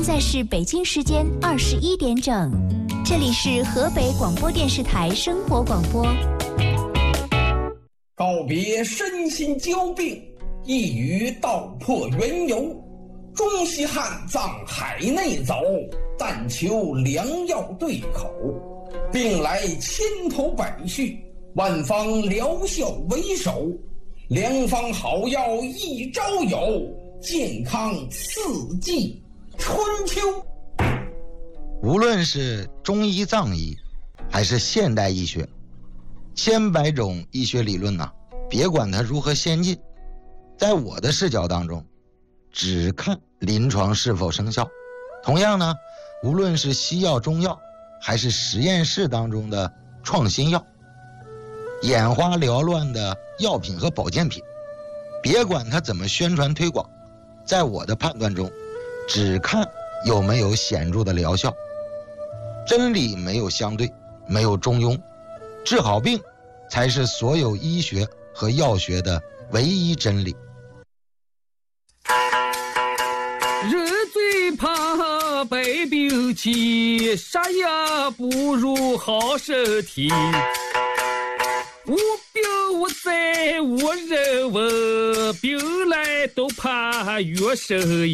在是北京时间21点整，这里是河北广播电视台生活广播。 告别身心交病，一语道破缘由。中西汉藏海内走，但求良药对口。病来千头百绪，万方疗效为首。良方好药一朝有，健康四季春秋。 无论是中医藏医还是现代医学，千百种医学理论啊，别管它如何先进，在我的视角当中只看临床是否生效。同样呢，无论是西药中药还是实验室当中的创新药，眼花缭乱的药品和保健品，别管它怎么宣传推广，在我的判断中只看有没有显著的疗效。真理没有相对，没有中庸，治好病才是所有医学和药学的唯一真理。 人最怕百病齐，啥也不如好身体。无病无灾无人问，病来都怕药神医。